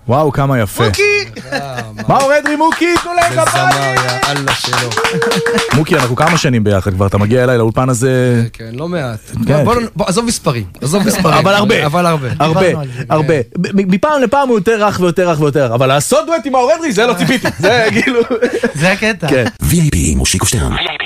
וואו, כמה יפה. מוקי! מאור אדרי, מוקי, תנו להם כפיים! אללה שלו. מוקי, אנחנו כמה שנים ביחד כבר, אתה מגיע אליי לאולפן הזה... כן, לא מעט. כן. בוא, עזוב מספרים. אבל הרבה. אבל הרבה. הרבה. מפעם לפעם הוא יותר רך ויותר רך ויותר, אבל לעשות דואט עם מאור אדרי, זה לא ציפיתי. זה כאילו... זה הקטע. כן. VIP עם מושיקו שטרן.